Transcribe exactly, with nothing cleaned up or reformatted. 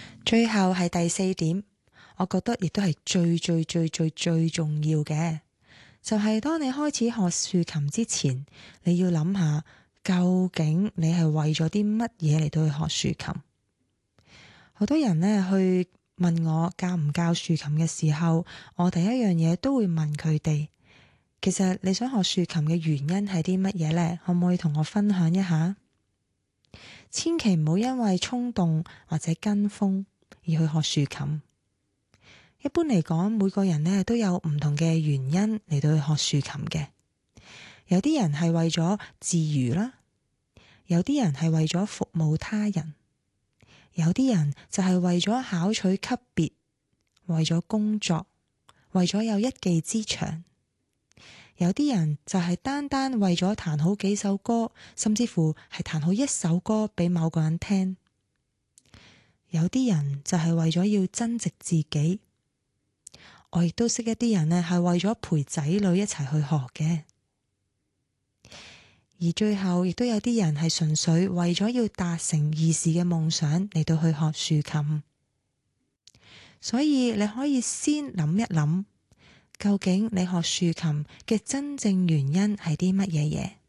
最後係第四點，我覺得亦都係最最最最最重要嘅，就係當你開始學豎琴之前，你要諗下究竟你係為咗啲乜嘢嚟到去學豎琴。好多人呢去問我教唔教豎琴嘅時候，我第一樣嘢都會問佢哋，其實你想學豎琴嘅原因係啲乜嘢呢？可唔可以同我分享一下？千祈唔好因為衝動或者跟風而去學豎琴。一般嚟講，每個人呢都有唔同嘅原因嚟到去學豎琴嘅。有啲人係為咗自娛啦，有啲人係為咗服務他人，有啲人就係為咗考取級別，為咗工作，為咗有一技之長。有啲人就係單單為咗彈好幾首歌，甚至乎係彈好一首歌俾某個人聽。有啲人就係為咗要增值自己。我亦都識一啲人呢係為咗陪仔女一齊去學嘅。而最後亦都有啲人係純粹為咗要達成兒時嘅夢想嚟到去學豎琴。所以你可以先諗一諗，究竟你學豎琴嘅真正原因係啲乜嘢嘢？